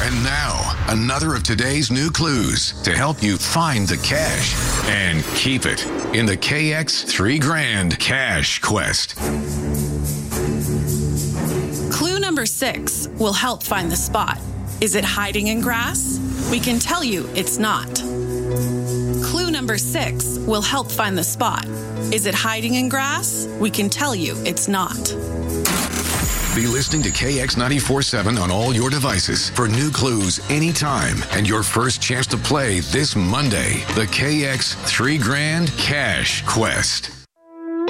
And now, another of today's new clues to help you find the cash and keep it in the KX 3 Grand Cash Quest. Clue number 6 will help find the spot. Is it hiding in grass? We can tell you it's not. Clue number 6 will help find the spot. Is it hiding in grass? We can tell you it's not. Be listening to KX 94.7 on all your devices for new clues anytime and your first chance to play this Monday, the KX 3 Grand Cash Quest.